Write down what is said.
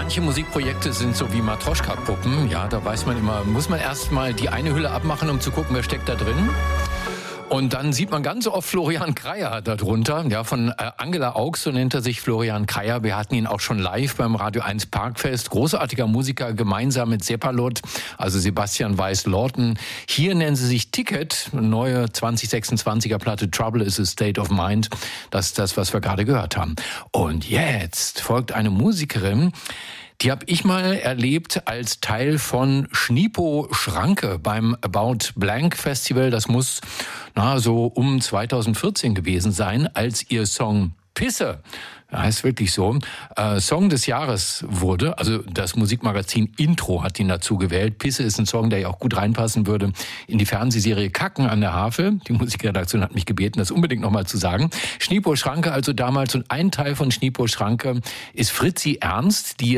Manche Musikprojekte sind so wie Matroschka-Puppen. Ja, da weiß man immer, muss man erst mal die eine Hülle abmachen, um zu gucken, wer steckt da drin. Und dann sieht man ganz oft Florian Kreyer darunter, ja, von Angela Augs, so nennt er sich, Florian Kreyer. Wir hatten ihn auch schon live beim Radio 1 Parkfest. Großartiger Musiker, gemeinsam mit Seppalot, also Sebastian Weiss-Lorten. Hier nennen sie sich Ticket, neue 2026er Platte Trouble is a State of Mind. Das ist das, was wir gerade gehört haben. Und jetzt folgt eine Musikerin, die habe ich mal erlebt als Teil von Schnipo Schranke beim About Blank Festival. Das muss so um 2014 gewesen sein, als ihr Song Pisse, heißt wirklich so, Song des Jahres wurde. Also das Musikmagazin Intro hat ihn dazu gewählt. Pisse ist ein Song, der ja auch gut reinpassen würde in die Fernsehserie Kacken an der Harfe. Die Musikredaktion hat mich gebeten, das unbedingt nochmal zu sagen. Schnipo Schranke also damals, und ein Teil von Schnipo Schranke ist Fritzi Ernst, die